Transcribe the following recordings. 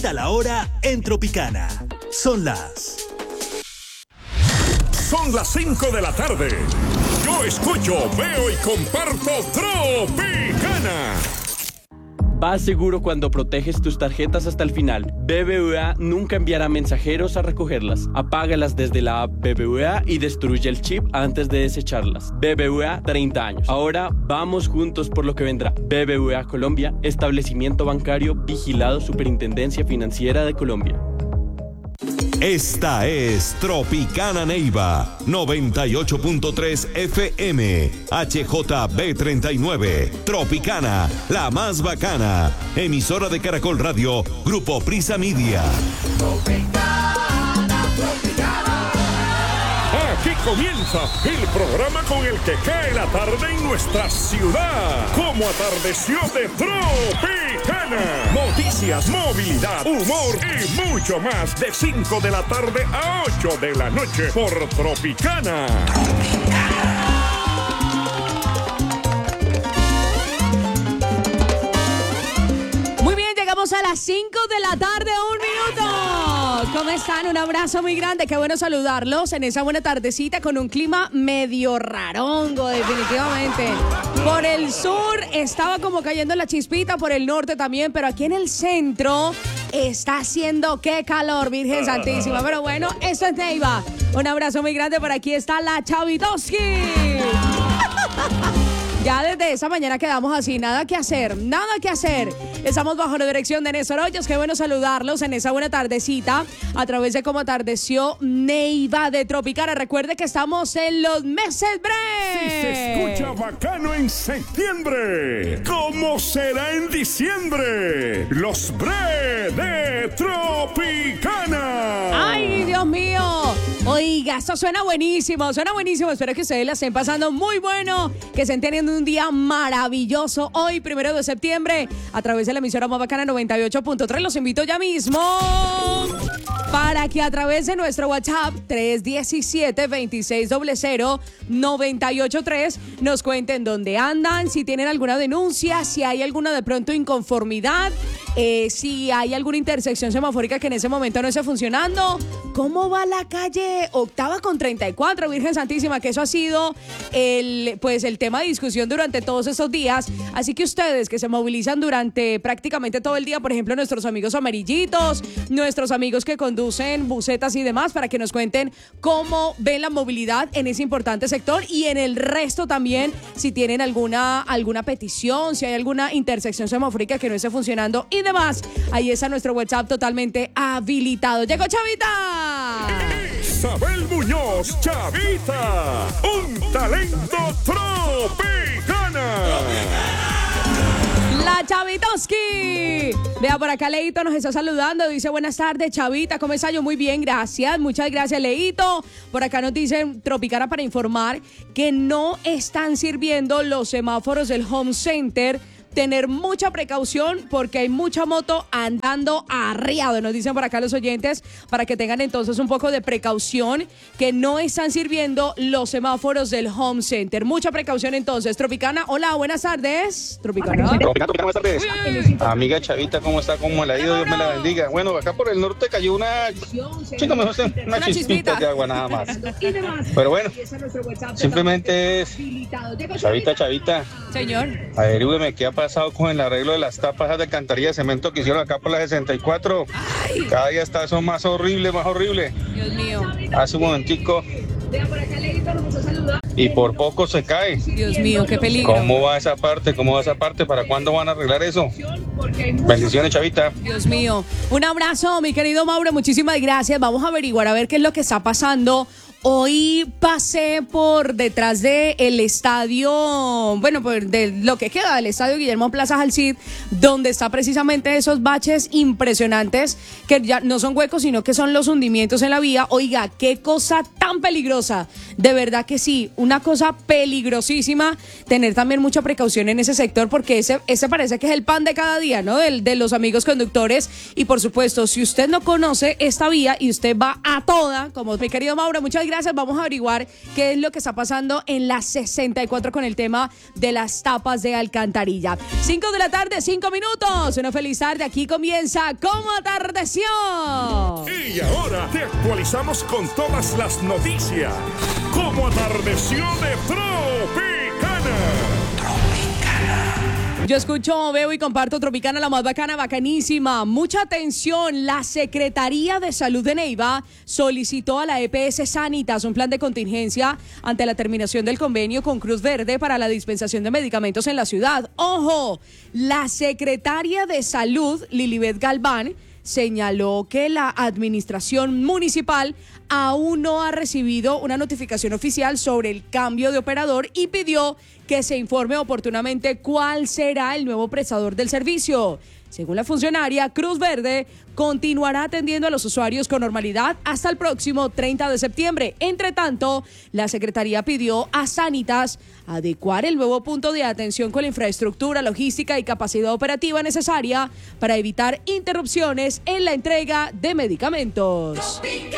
A la hora en Tropicana. Son las 5 de la tarde. Yo escucho, veo y comparto Tropicana. Vas seguro cuando proteges tus tarjetas hasta el final. BBVA nunca enviará mensajeros a recogerlas. Apágalas desde la app BBVA y destruye el chip antes de desecharlas. BBVA 30 años. Ahora vamos juntos por lo que vendrá. BBVA Colombia, establecimiento bancario vigilado Superintendencia Financiera de Colombia. Esta es Tropicana Neiva 98.3 FM HJB39. Tropicana, la más bacana. Emisora de Caracol Radio, Grupo Prisa Media. Tropicana, Tropicana. Aquí comienza el programa con el que cae la tarde en nuestra ciudad. Como atardeció de Tropicana. Noticias, movilidad, humor y mucho más. De 5 de la tarde a 8 de la noche por Tropicana. Muy bien, llegamos a las 5 de la tarde, 1 minuto. ¿Cómo están? Un abrazo muy grande. Qué bueno saludarlos en esa buena tardecita con un clima medio rarongo, definitivamente. Por el sur estaba como cayendo la chispita, por el norte también, pero aquí en el centro está haciendo qué calor, Virgen Santísima. Pero bueno, eso es Neiva. Un abrazo muy grande. Por aquí está la Chavitoski. Ya desde esa mañana quedamos así, nada que hacer. Estamos bajo la dirección de Néstor Hoyos. Qué bueno saludarlos en esa buena tardecita a través de Cómo Atardeció Neiva de Tropicana. Recuerde que estamos en los meses breves. Si se escucha bacano en septiembre, ¿cómo será en diciembre? Los breves de Tropicana. ¡Ay, Dios mío! Oiga, esto suena buenísimo. Espero que ustedes la estén pasando muy bueno, que estén teniendo un día maravilloso hoy, 1 de septiembre, a través de la emisora más bacana 98.3. Los invito ya mismo para que a través de nuestro WhatsApp 317-2600-983 nos cuenten dónde andan, si tienen alguna denuncia, si hay alguna de pronto inconformidad, si hay alguna intersección semafórica que en ese momento no esté funcionando. ¿Cómo va la calle Octava con 34, Virgen Santísima? Que eso ha sido el tema de discusión durante todos estos días. Así que ustedes que se movilizan durante prácticamente todo el día, por ejemplo, nuestros amigos amarillitos, nuestros amigos que conducen busetas y demás, para que nos cuenten cómo ven la movilidad en ese importante sector y en el resto también, si tienen alguna petición, si hay alguna intersección semafórica que no esté funcionando y demás. Ahí está nuestro WhatsApp totalmente habilitado. ¡Llegó Chavita! Isabel Muñoz, Chavita, un talento Tropicana. La Chavitoski. Vea, por acá Leito nos está saludando. Dice, buenas tardes, Chavita. ¿Cómo está? Yo muy bien, gracias. Muchas gracias, Leito. Por acá nos dicen Tropicana para informar que no están sirviendo los semáforos del Home Center. Tener mucha precaución porque hay mucha moto andando arriado, nos dicen por acá los oyentes, para que tengan entonces un poco de precaución, que no están sirviendo los semáforos del Home Center. Mucha precaución entonces. Tropicana, hola, buenas tardes. Tropicana, buenas tardes. Amiga Chavita, ¿cómo está? ¿Cómo le ha ido? Dios me la bendiga. Bueno, acá por el norte cayó una chispita de agua nada más. Pero bueno, simplemente es Chavita. Señor. Averígüeme qué ha pasado con el arreglo de las tapas de alcantarilla de cemento que hicieron acá por la 64. Ay. Cada día está eso más horrible. Dios mío. Hace un momentico y por poco se cae. Dios mío, qué peligro. ¿Cómo va esa parte? ¿Para cuándo van a arreglar eso? Bendiciones, Chavita. Dios mío. Un abrazo, mi querido Mauro. Muchísimas gracias. Vamos a averiguar a ver qué es lo que está pasando. Hoy pasé por detrás del estadio, de lo que queda del estadio Guillermo Plaza Jalcid, donde está precisamente esos baches impresionantes que ya no son huecos, sino que son los hundimientos en la vía. Oiga, qué cosa tan peligrosa. De verdad que sí, una cosa peligrosísima. Tener también mucha precaución en ese sector, porque ese parece que es el pan de cada día, ¿no? De los amigos conductores. Y por supuesto, si usted no conoce esta vía y usted va a toda, como mi querido Mauro, muchas gracias. gracias. Vamos a averiguar qué es lo que está pasando en la 64 con el tema de las tapas de alcantarilla. 5 de la tarde, 5 minutos. Una feliz tarde. Aquí comienza Como Atardeció. Y ahora te actualizamos con todas las noticias. Como Atardeció de Tropicana. Yo escucho, veo y comparto Tropicana, la más bacana, bacanísima. Mucha atención, la Secretaría de Salud de Neiva solicitó a la EPS Sanitas un plan de contingencia ante la terminación del convenio con Cruz Verde para la dispensación de medicamentos en la ciudad. ¡Ojo! La Secretaria de Salud, Lilibet Galván, señaló que la administración municipal aún no ha recibido una notificación oficial sobre el cambio de operador y pidió que se informe oportunamente cuál será el nuevo prestador del servicio. Según la funcionaria, Cruz Verde continuará atendiendo a los usuarios con normalidad hasta el próximo 30 de septiembre. Entre tanto, la Secretaría pidió a Sanitas adecuar el nuevo punto de atención con la infraestructura, logística y capacidad operativa necesaria para evitar interrupciones en la entrega de medicamentos.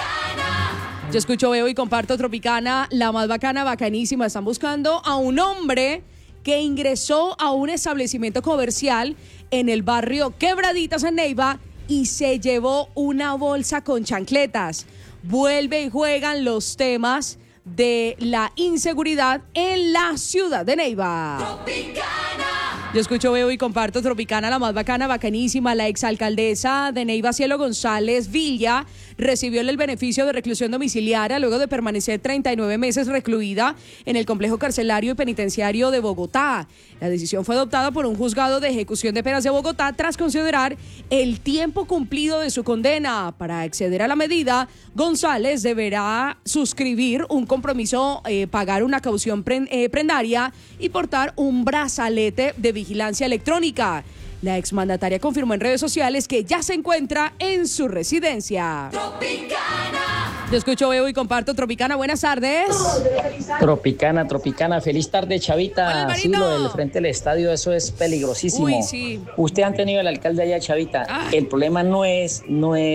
Yo escucho, veo y comparto Tropicana, la más bacana, bacanísima. Están buscando a un hombre que ingresó a un establecimiento comercial en el barrio Quebraditas en Neiva y se llevó una bolsa con chancletas. Vuelve y juegan los temas de la inseguridad en la ciudad de Neiva. Tropicana. Yo escucho, veo y comparto Tropicana, la más bacana, bacanísima. La exalcaldesa de Neiva, Cielo González Villa, recibió el beneficio de reclusión domiciliaria luego de permanecer 39 meses recluida en el complejo carcelario y penitenciario de Bogotá. La decisión fue adoptada por un juzgado de ejecución de penas de Bogotá tras considerar el tiempo cumplido de su condena. Para acceder a la medida, González deberá suscribir un compromiso, pagar una caución prendaria y portar un brazalete de vigilancia electrónica. La exmandataria confirmó en redes sociales que ya se encuentra en su residencia. Tropicana. Yo escucho, veo y comparto Tropicana. Buenas tardes. Tropicana. Feliz tarde, Chavita. Hola, sí, lo del frente del estadio, eso es peligrosísimo. Uy, sí. Usted han tenido el alcalde allá, Chavita. El problema no es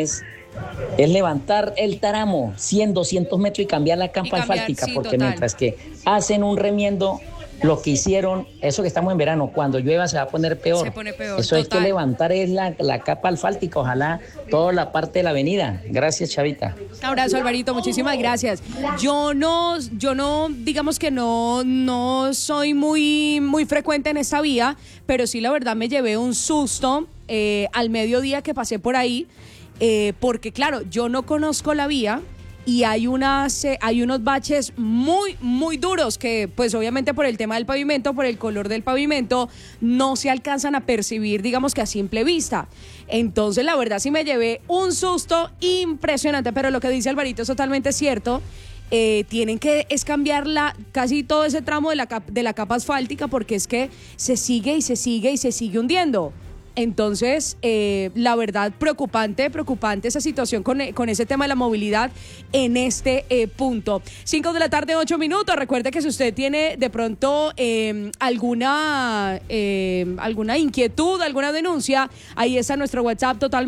levantar el taramo 100, 200 metros y cambiar la capa asfáltica, sí, porque total. Mientras que hacen un remiendo, lo que hicieron, eso que estamos en verano, cuando llueva se va a poner peor. Se pone peor, eso total. hay que levantar es la capa asfáltica, ojalá toda la parte de la avenida. Gracias, Chavita. Un abrazo, Alvarito, muchísimas gracias. Yo no, digamos que no soy muy frecuente en esta vía, pero sí la verdad me llevé un susto al mediodía que pasé por ahí, porque claro, yo no conozco la vía. Y hay unos baches muy duros que, pues obviamente por el tema del pavimento, por el color del pavimento, no se alcanzan a percibir, digamos que a simple vista. Entonces, la verdad sí me llevé un susto impresionante, pero lo que dice Alvarito es totalmente cierto. Tienen que cambiar casi todo ese tramo de la capa asfáltica, porque es que se sigue hundiendo. Entonces, la verdad, preocupante esa situación con ese tema de la movilidad en este punto. 5 de la tarde, 8 minutos. Recuerde que si usted tiene de pronto alguna inquietud, alguna denuncia, ahí está nuestro WhatsApp totalmente